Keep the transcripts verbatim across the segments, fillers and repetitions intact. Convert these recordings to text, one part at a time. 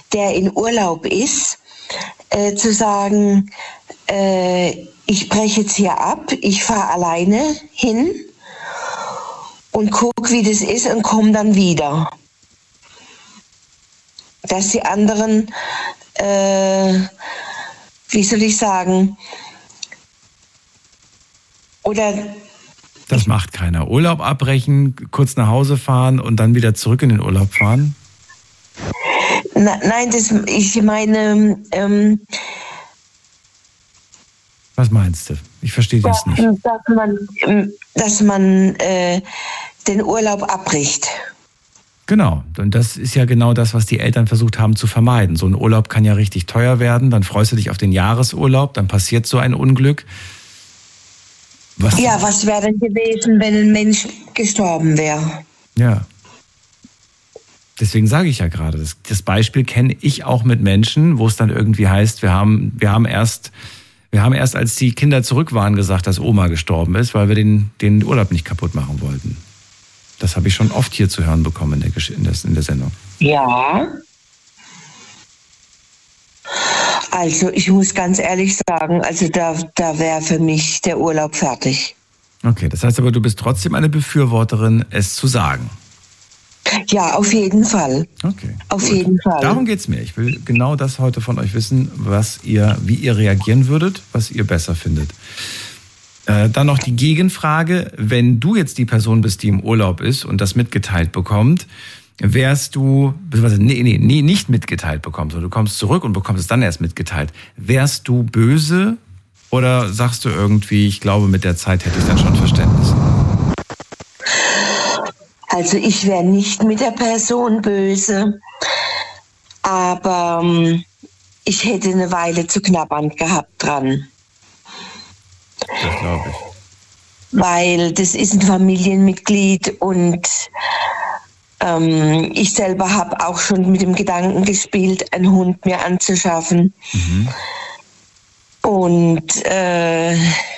der in Urlaub ist, äh, zu sagen, äh, ich breche jetzt hier ab, ich fahre alleine hin und gucke, wie das ist und komme dann wieder. Dass die anderen, äh, wie soll ich sagen, oder... Das macht keiner. Urlaub abbrechen, kurz nach Hause fahren und dann wieder zurück in den Urlaub fahren? Na, nein, das, ich meine... Ähm, Was meinst du? Ich verstehe das nicht. Dass man, dass man äh, den Urlaub abbricht. Genau, und das ist ja genau das, was die Eltern versucht haben zu vermeiden. So ein Urlaub kann ja richtig teuer werden, dann freust du dich auf den Jahresurlaub, dann passiert so ein Unglück. Was ja, was wäre denn gewesen, wenn ein Mensch gestorben wäre? Ja. Deswegen sage ich ja gerade, das, das Beispiel kenne ich auch mit Menschen, wo es dann irgendwie heißt, wir haben, wir haben erst, wir haben erst, als die Kinder zurück waren, gesagt, dass Oma gestorben ist, weil wir den, den Urlaub nicht kaputt machen wollten. Das habe ich schon oft hier zu hören bekommen in der, Gesch- in der, in der Sendung. Ja. Also ich muss ganz ehrlich sagen, also da, da wäre für mich der Urlaub fertig. Okay, das heißt aber, du bist trotzdem eine Befürworterin, es zu sagen. Ja, auf jeden Fall. Okay. Auf gut. jeden Fall. Darum geht's mir. Ich will genau das heute von euch wissen, was ihr, wie ihr reagieren würdet, was ihr besser findet. Äh, dann noch die Gegenfrage: Wenn du jetzt die Person bist, die im Urlaub ist und das mitgeteilt bekommt, wärst du, beziehungsweise nee, nee, nee, nicht mitgeteilt bekommst, sondern du kommst zurück und bekommst es dann erst mitgeteilt. Wärst du böse oder sagst du irgendwie, ich glaube, mit der Zeit hätte ich dann schon Verständnis? Also ich wäre nicht mit der Person böse, aber ähm, ich hätte eine Weile zu knabbern gehabt dran. Das glaube ich. Weil das ist ein Familienmitglied und ähm, ich selber habe auch schon mit dem Gedanken gespielt, einen Hund mir anzuschaffen. Mhm. Und äh,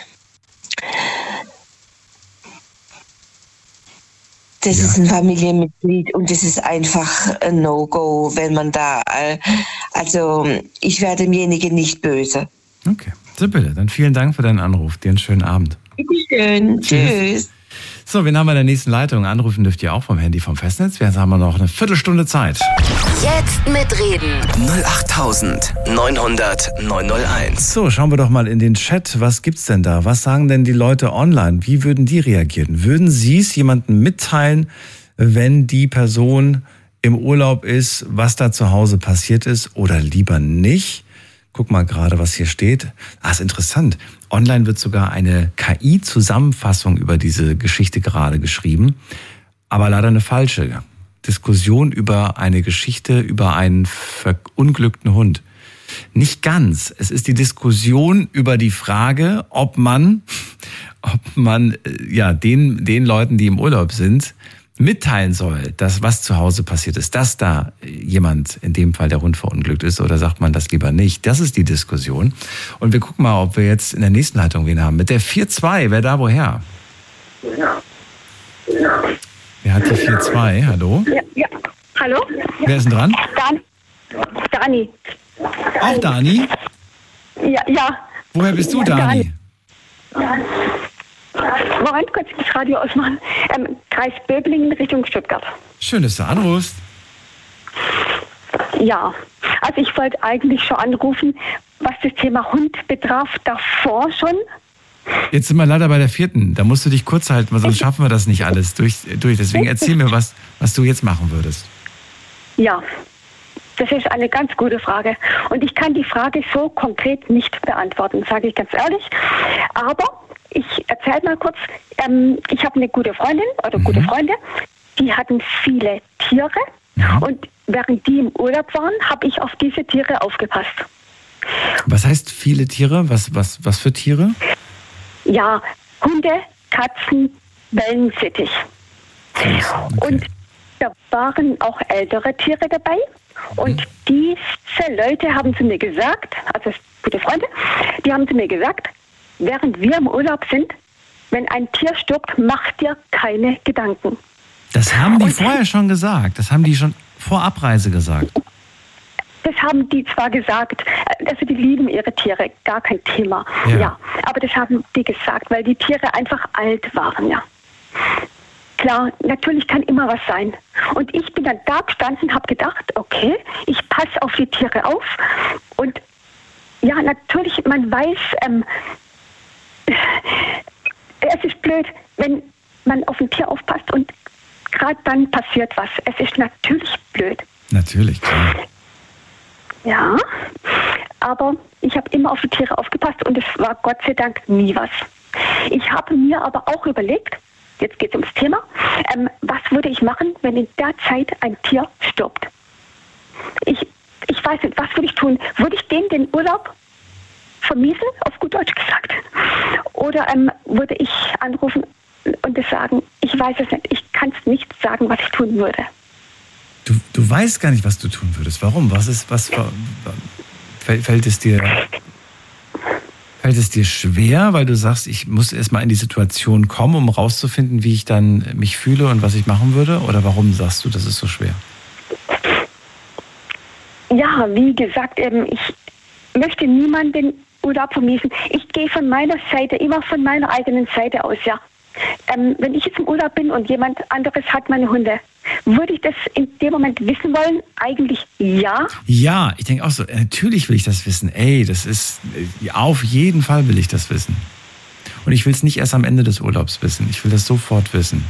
das ja. ist ein Familienmitglied und das ist einfach ein No-Go, wenn man da, äh, also ich werde demjenigen nicht böse. Okay, Sibylle, dann vielen Dank für deinen Anruf. Dir einen schönen Abend. Bitte schön, tschüss. So, wen haben wir in der nächsten Leitung? Anrufen dürft ihr auch vom Handy vom Festnetz. Jetzt haben wir noch eine Viertelstunde Zeit. Jetzt mitreden. null acht neun null null neun null eins. So, schauen wir doch mal in den Chat. Was gibt's denn da? Was sagen denn die Leute online? Wie würden die reagieren? Würden sie es jemandem mitteilen, wenn die Person im Urlaub ist, was da zu Hause passiert ist, oder lieber nicht? Guck mal gerade, was hier steht. Ah, ist interessant. Online wird sogar eine K I-Zusammenfassung über diese Geschichte gerade geschrieben, aber leider eine falsche. Diskussion über eine Geschichte über einen verunglückten Hund. Nicht ganz. Es ist die Diskussion über die Frage, ob man, ob man ja den den Leuten, die im Urlaub sind, mitteilen soll, dass was zu Hause passiert ist, dass da jemand, in dem Fall der Hund, verunglückt ist, oder sagt man das lieber nicht? Das ist die Diskussion. Und wir gucken mal, ob wir jetzt in der nächsten Leitung wen haben. Mit der vier zwei, wer da woher? Ja. Ja. Wer hat die vier zwei? Hallo? Ja, ja. Hallo? Wer ist denn dran? Dan Dani. Auch Dani? Ja, ja. Woher bist du, Dani? Dani. Moment, kurz das Radio ausmachen. Ähm, Kreis Böblingen Richtung Stuttgart. Schön, dass du anrufst. Ja, also ich wollte eigentlich schon anrufen, was das Thema Hund betraf, davor schon. Jetzt sind wir leider bei der vierten. Da musst du dich kurz halten, weil sonst schaffen wir das nicht alles durch. durch. Deswegen erzähl mir, was, was du jetzt machen würdest. Ja, das ist eine ganz gute Frage. Und ich kann die Frage so konkret nicht beantworten, sage ich ganz ehrlich. Aber ich erzähle mal kurz, ähm, ich habe eine gute Freundin oder mhm. gute Freunde, die hatten viele Tiere. Ja. Und während die im Urlaub waren, habe ich auf diese Tiere aufgepasst. Was heißt viele Tiere? Was, was, was für Tiere? Ja, Hunde, Katzen, Wellensittich. Okay. Und da waren auch ältere Tiere dabei. Und mhm. diese Leute haben zu mir gesagt, also gute Freunde, die haben zu mir gesagt, während wir im Urlaub sind, wenn ein Tier stirbt, macht dir keine Gedanken. Das haben die Und vorher schon gesagt. Das haben die schon vor Abreise gesagt. das haben die zwar gesagt, also die lieben ihre Tiere, gar kein Thema, ja. ja. Aber das haben die gesagt, weil die Tiere einfach alt waren, ja. Klar, natürlich kann immer was sein. Und ich bin dann da gestanden, habe gedacht, okay, ich passe auf die Tiere auf. Und ja, natürlich, man weiß, ähm, es ist blöd, wenn man auf ein Tier aufpasst und gerade dann passiert was. Es ist natürlich blöd. Natürlich, klar. Ja, aber ich habe immer auf die Tiere aufgepasst und es war Gott sei Dank nie was. Ich habe mir aber auch überlegt, jetzt geht es ums Thema, ähm, was würde ich machen, wenn in der Zeit ein Tier stirbt? Ich, ich weiß nicht, was würde ich tun? Würde ich denen den Urlaub vermiesen, auf gut Deutsch gesagt? Oder ähm, würde ich anrufen und es sagen, ich weiß es nicht, ich kann es nicht sagen, was ich tun würde. Du, du weißt gar nicht, was du tun würdest. Warum? Was ist, was fällt, fällt es dir, fällt es dir schwer, weil du sagst, ich muss erstmal in die Situation kommen, um rauszufinden, wie ich dann mich fühle und was ich machen würde? Oder warum sagst du, das ist so schwer? Ja, wie gesagt, eben, ich möchte niemanden Urlaub vermiesen. Ich gehe von meiner Seite, immer von meiner eigenen Seite aus, ja. Ähm, wenn ich jetzt im Urlaub bin und jemand anderes hat meine Hunde, würde ich das in dem Moment wissen wollen? Eigentlich ja. Ja, ich denke auch so, natürlich will ich das wissen. Ey, das ist, auf jeden Fall will ich das wissen. Und ich will es nicht erst am Ende des Urlaubs wissen. Ich will das sofort wissen.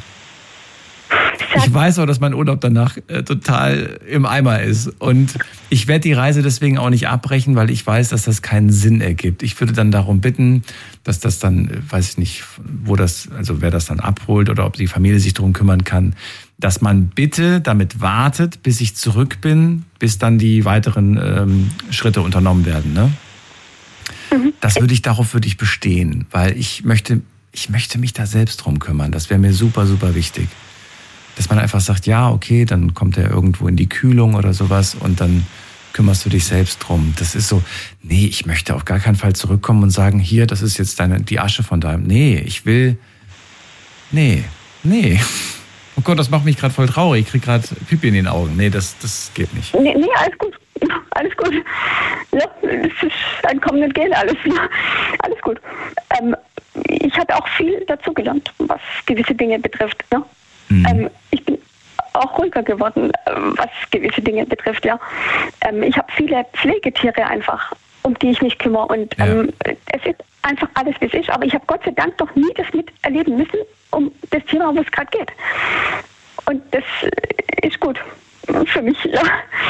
Ich weiß auch, dass mein Urlaub danach äh, total im Eimer ist. Und ich werde die Reise deswegen auch nicht abbrechen, weil ich weiß, dass das keinen Sinn ergibt. Ich würde dann darum bitten, dass das dann, weiß ich nicht, wo das, also wer das dann abholt oder ob die Familie sich darum kümmern kann, dass man bitte damit wartet, bis ich zurück bin, bis dann die weiteren ähm, Schritte unternommen werden. Ne? Mhm. Das würde ich, darauf würde ich bestehen, weil ich möchte, ich möchte mich da selbst drum kümmern. Das wäre mir super, super wichtig. Dass man einfach sagt, ja, okay, dann kommt er irgendwo in die Kühlung oder sowas und dann kümmerst du dich selbst drum. Das ist so, nee, ich möchte auf gar keinen Fall zurückkommen und sagen, hier, das ist jetzt deine, die Asche von deinem. Nee, ich will, nee, nee. Oh Gott, das macht mich gerade voll traurig. Ich krieg gerade Pipi in den Augen. Nee, das, das geht nicht. Nee, nee, alles gut. Alles gut. Ja, das ist ein Kommen und Gehen, alles. Alles gut. Ähm, ich habe auch viel dazu gelernt, was gewisse Dinge betrifft, ne? Mhm. Ähm, ich bin auch ruhiger geworden, was gewisse Dinge betrifft, ja. Ähm, ich habe viele Pflegetiere einfach, um die ich mich kümmere und ja. ähm, es ist einfach alles, wie es ist, aber ich habe Gott sei Dank doch nie das miterleben müssen, um das Thema, wo es gerade geht. Und das ist gut für mich, ja.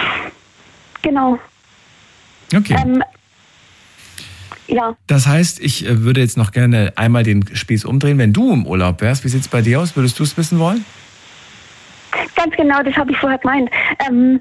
Genau. Okay. Ähm, Ja. Das heißt, ich würde jetzt noch gerne einmal den Spieß umdrehen. Wenn du im Urlaub wärst, wie sieht es bei dir aus? Würdest du es wissen wollen? Ganz genau, das habe ich vorher gemeint. Ähm,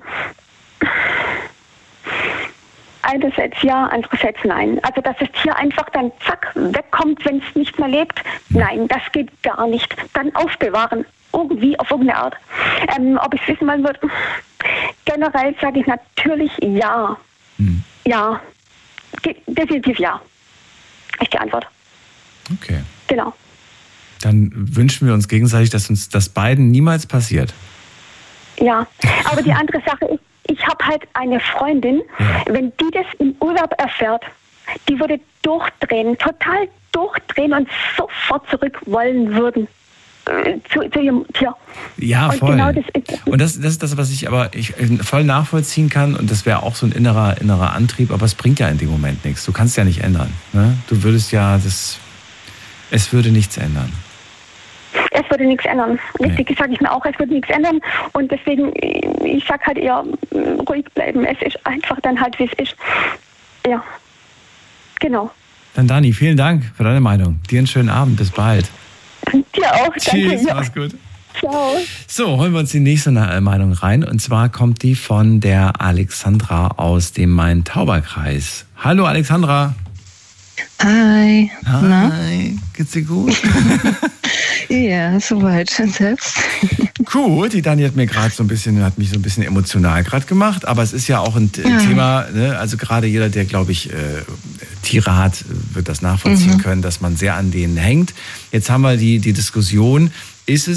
einerseits ja, andererseits nein. Also, dass das Tier einfach dann zack wegkommt, wenn es nicht mehr lebt. Nein, das geht gar nicht. Dann aufbewahren. Irgendwie, auf irgendeine Art. Ähm, ob ich es wissen wollen würde? Generell sage ich natürlich ja. Hm. Ja. Definitiv ja. Ist die Antwort. Okay. Genau. Dann wünschen wir uns gegenseitig, dass uns das beiden niemals passiert. Ja, aber die andere Sache ist, ich habe halt eine Freundin, ja. Wenn die das im Urlaub erfährt, die würde durchdrehen, total durchdrehen und sofort zurück wollen würden. Zu, zu ihrem Tier. Ja, und voll. Genau das ist und das, das ist das, was ich aber ich voll nachvollziehen kann und das wäre auch so ein innerer, innerer Antrieb, aber es bringt ja in dem Moment nichts. Du kannst ja nicht ändern. Ne? Du würdest ja, das, es würde nichts ändern. Es würde nichts ändern. Richtig nee. Sage ich mir auch, es würde nichts ändern und deswegen, ich sag halt eher, ruhig bleiben. Es ist einfach dann halt, wie es ist. Ja, genau. Dann Dani, vielen Dank für deine Meinung. Dir einen schönen Abend, bis bald. Dir auch, danke. Tschüss, mach's gut. Ciao. So, holen wir uns die nächste Meinung rein. Und zwar kommt die von der Alexandra aus dem Main-Tauber-Kreis. Hallo Alexandra. Hi. Hi. Na? Geht's dir gut? Ja, soweit. Und selbst? Gut, die Dani hat mir gerade so ein bisschen, hat mich so ein bisschen emotional gerade gemacht, aber es ist ja auch ein ja. Thema, ne? Also gerade jeder, der, glaube ich, äh, Tiere hat, wird das nachvollziehen mhm. können, dass man sehr an denen hängt. Jetzt haben wir die, die Diskussion, ist es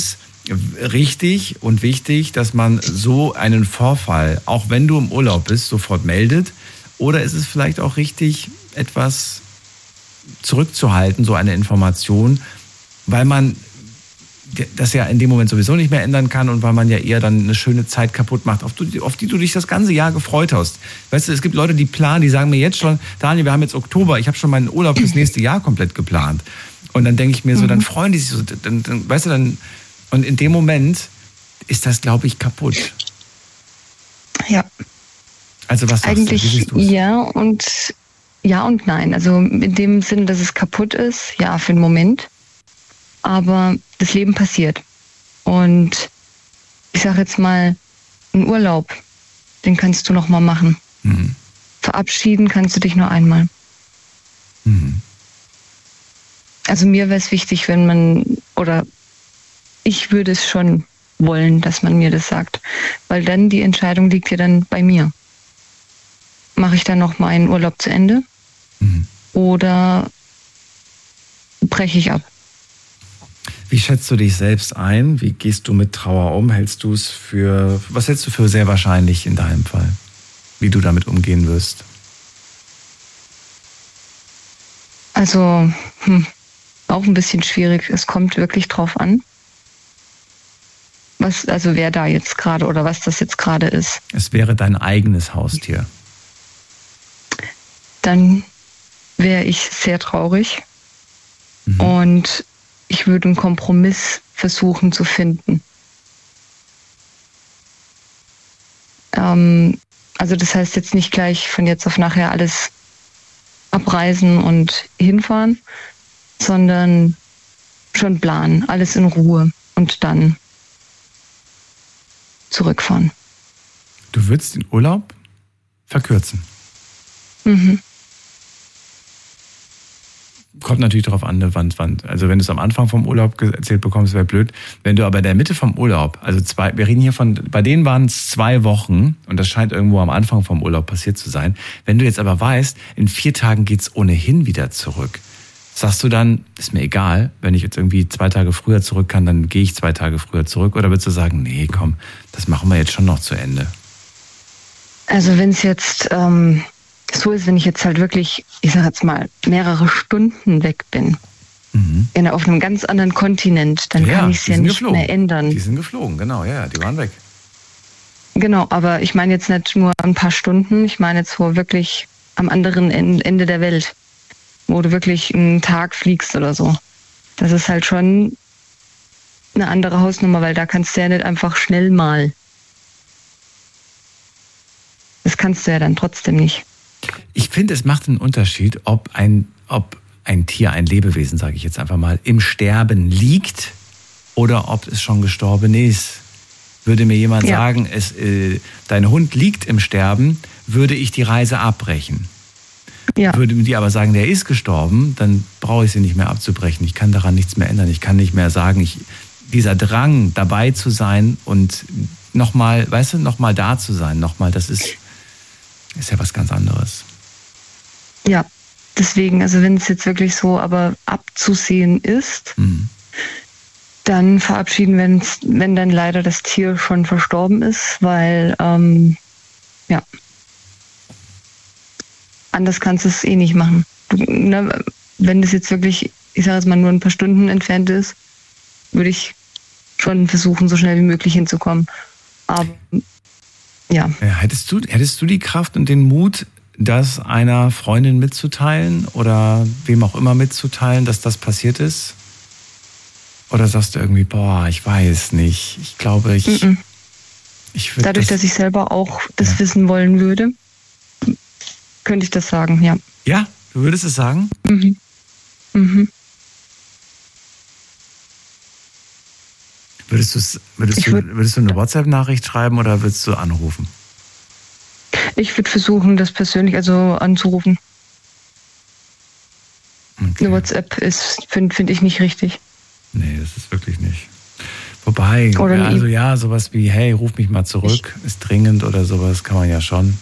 richtig und wichtig, dass man so einen Vorfall, auch wenn du im Urlaub bist, sofort meldet? Oder ist es vielleicht auch richtig, etwas zurückzuhalten, so eine Information, weil man das ja in dem Moment sowieso nicht mehr ändern kann und weil man ja eher dann eine schöne Zeit kaputt macht, auf die, auf die du dich das ganze Jahr gefreut hast. Weißt du, es gibt Leute, die planen, die sagen mir jetzt schon, Daniel, wir haben jetzt Oktober, ich habe schon meinen Urlaub fürs nächste Jahr komplett geplant. Und dann denke ich mir so, dann freuen die sich so, dann, dann, weißt du, dann, und in dem Moment ist das, glaube ich, kaputt. Ja. Also was sagst Eigentlich du? Wie siehst du's? ja und ja und nein. Also in dem Sinne, dass es kaputt ist, ja, für einen Moment. Aber das Leben passiert. Und ich sage jetzt mal, einen Urlaub, den kannst du noch mal machen. Mhm. Verabschieden kannst du dich nur einmal. Mhm. Also mir wäre es wichtig, wenn man, oder ich würde es schon wollen, dass man mir das sagt. Weil dann die Entscheidung liegt ja dann bei mir. Mache ich dann noch meinen Urlaub zu Ende? Mhm. Oder breche ich ab? Wie schätzt du dich selbst ein? Wie gehst du mit Trauer um? Hältst du es für, was hältst du für sehr wahrscheinlich in deinem Fall? Wie du damit umgehen wirst? Also, hm, auch ein bisschen schwierig. Es kommt wirklich drauf an, was, also wer da jetzt gerade oder was das jetzt gerade ist. Es wäre dein eigenes Haustier. Dann wäre ich sehr traurig. Mhm. Und ich würde einen Kompromiss versuchen zu finden. Ähm, also das heißt jetzt nicht gleich von jetzt auf nachher alles abreisen und hinfahren, sondern schon planen, alles in Ruhe und dann zurückfahren. Du würdest den Urlaub verkürzen? Mhm. Kommt natürlich darauf an, wann, wann. Also wenn du es am Anfang vom Urlaub erzählt bekommst, wäre blöd. Wenn du aber in der Mitte vom Urlaub, also zwei, wir reden hier von, bei denen waren es zwei Wochen und das scheint irgendwo am Anfang vom Urlaub passiert zu sein. Wenn du jetzt aber weißt, in vier Tagen geht's ohnehin wieder zurück, sagst du dann, ist mir egal, wenn ich jetzt irgendwie zwei Tage früher zurück kann, dann gehe ich zwei Tage früher zurück? Oder würdest du sagen, nee, komm, das machen wir jetzt schon noch zu Ende? Also wenn es jetzt ähm, so ist, wenn ich jetzt halt wirklich, ich sag jetzt mal, mehrere Stunden weg bin, mhm. in, auf einem ganz anderen Kontinent, dann ja, kann ich es ja nicht geflogen. mehr ändern. Die sind geflogen, genau, ja, die waren weg. Genau, aber ich meine jetzt nicht nur ein paar Stunden, ich meine jetzt wo wirklich am anderen Ende der Welt, wo du wirklich einen Tag fliegst oder so. Das ist halt schon eine andere Hausnummer, weil da kannst du ja nicht einfach schnell mal. Das kannst du ja dann trotzdem nicht. Ich finde, es macht einen Unterschied, ob ein, ob ein Tier, ein Lebewesen, sage ich jetzt einfach mal, im Sterben liegt oder ob es schon gestorben ist. Würde mir jemand ja. sagen, es, äh, dein Hund liegt im Sterben, würde ich die Reise abbrechen. Ja. Würde mir die aber sagen, der ist gestorben, dann brauche ich sie nicht mehr abzubrechen. Ich kann daran nichts mehr ändern. Ich kann nicht mehr sagen, ich, dieser Drang, dabei zu sein und nochmal, weißt du, nochmal da zu sein, nochmal, das ist, ist ja was ganz anderes. Ja, deswegen, also wenn es jetzt wirklich so aber abzusehen ist, mhm. dann verabschieden, wenn's, wenn dann leider das Tier schon verstorben ist, weil, ähm, ja, anders kannst du es eh nicht machen. Du, ne, wenn das jetzt wirklich, ich sage jetzt mal, nur ein paar Stunden entfernt ist, würde ich schon versuchen, so schnell wie möglich hinzukommen. Aber, ja. ja hättest du, hättest du die Kraft und den Mut, das einer Freundin mitzuteilen oder wem auch immer mitzuteilen, dass das passiert ist? Oder sagst du irgendwie, boah, ich weiß nicht, ich glaube, ich... Mm-mm. ich Dadurch, das, dass ich selber auch das ja. wissen wollen würde, könnte ich das sagen, ja. Ja, du würdest es sagen? Mhm. Mhm. Würdest, du's, würdest, du, würd, würdest du eine WhatsApp-Nachricht schreiben oder würdest du anrufen? Ich würde versuchen, das persönlich also anzurufen. Okay. Eine WhatsApp ist, finde find ich nicht richtig. Nee, das ist wirklich nicht. Wobei, oder ja, also ja, sowas wie, hey, ruf mich mal zurück, ich, ist dringend oder sowas, kann man ja schon.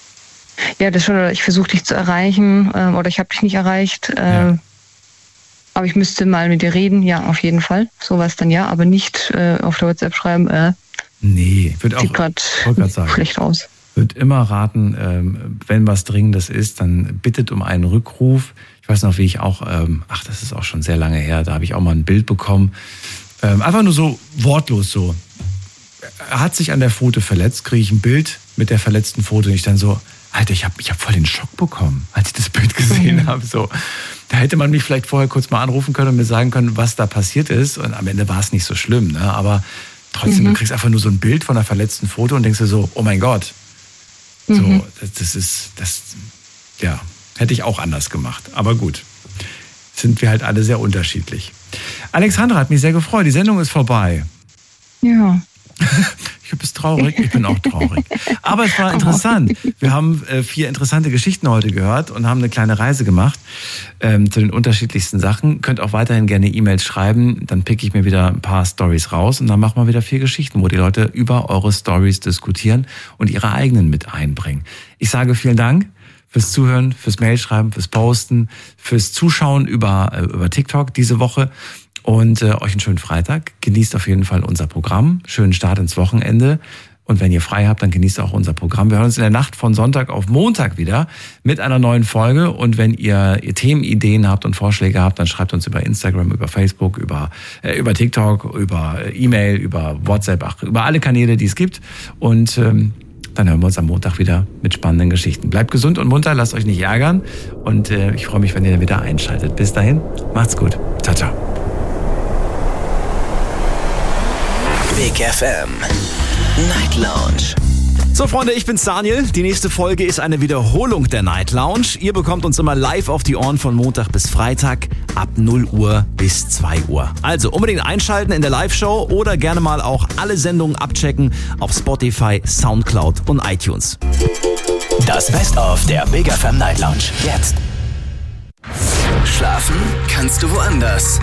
Ja, das schon, oder ich versuche dich zu erreichen äh, oder ich habe dich nicht erreicht. Äh, ja. Aber ich müsste mal mit dir reden, ja, auf jeden Fall. Sowas dann ja, aber nicht äh, auf der WhatsApp schreiben, äh, nee, wird auch, sieht gerade schlecht aus. Würde immer raten, ähm, wenn was Dringendes ist, dann bittet um einen Rückruf. Ich weiß noch, wie ich auch, ähm, ach, das ist auch schon sehr lange her, da habe ich auch mal ein Bild bekommen. Ähm, einfach nur so wortlos so. Er hat sich an der Pfote verletzt, kriege ich ein Bild mit der verletzten Pfote und ich dann so, Alter, ich habe ich hab voll den Schock bekommen, als ich das Bild gesehen mhm. habe. So, da hätte man mich vielleicht vorher kurz mal anrufen können und mir sagen können, was da passiert ist. Und am Ende war es nicht so schlimm, ne? Aber trotzdem, mhm. du kriegst einfach nur so ein Bild von einer verletzten Pfoto und denkst dir so, oh mein Gott. So, mhm. das, das ist, das, ja, hätte ich auch anders gemacht. Aber gut, sind wir halt alle sehr unterschiedlich. Alexandra hat mich sehr gefreut. Die Sendung ist vorbei. Ja. Ich bin traurig, ich bin auch traurig. Aber es war interessant. Wir haben äh, vier interessante Geschichten heute gehört und haben eine kleine Reise gemacht ähm, zu den unterschiedlichsten Sachen. Könnt auch weiterhin gerne E-Mails schreiben, dann pick ich mir wieder ein paar Stories raus und dann machen wir wieder vier Geschichten, wo die Leute über eure Stories diskutieren und ihre eigenen mit einbringen. Ich sage vielen Dank fürs Zuhören, fürs Mailschreiben, fürs Posten, fürs Zuschauen über, äh, über TikTok diese Woche. Und äh, euch einen schönen Freitag. Genießt auf jeden Fall unser Programm. Schönen Start ins Wochenende. Und wenn ihr frei habt, dann genießt auch unser Programm. Wir hören uns in der Nacht von Sonntag auf Montag wieder mit einer neuen Folge. Und wenn ihr, ihr Themenideen habt und Vorschläge habt, dann schreibt uns über Instagram, über Facebook, über, äh, über TikTok, über äh, E-Mail, über WhatsApp, ach, über alle Kanäle, die es gibt. Und ähm, dann hören wir uns am Montag wieder mit spannenden Geschichten. Bleibt gesund und munter, lasst euch nicht ärgern. Und äh, ich freue mich, wenn ihr dann wieder einschaltet. Bis dahin, macht's gut. Ciao, ciao. Big F M Night Lounge. So Freunde, ich bin's Daniel. Die nächste Folge ist eine Wiederholung der Night Lounge. Ihr bekommt uns immer live auf die Ohren von Montag bis Freitag ab null Uhr bis zwei Uhr. Also unbedingt einschalten in der Live-Show oder gerne mal auch alle Sendungen abchecken auf Spotify, Soundcloud und iTunes. Das Best-of der Big F M Night Lounge. Jetzt. Schlafen kannst du woanders.